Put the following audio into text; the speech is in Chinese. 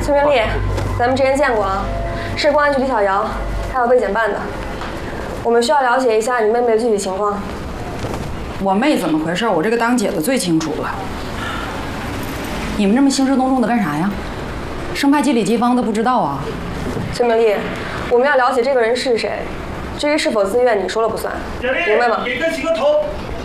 崔明丽，咱们之前见过啊，是公安局李小瑶，她要被减半的。我们需要了解一下你妹妹的具体情况。 我妹怎么回事？我这个当姐的最清楚了。你们这么兴师动众的干啥呀？生怕街里街坊都不知道啊。 崔明丽，我们要了解这个人是谁，至于是否自愿，你说了不算，明白吗？ 给哥洗个头。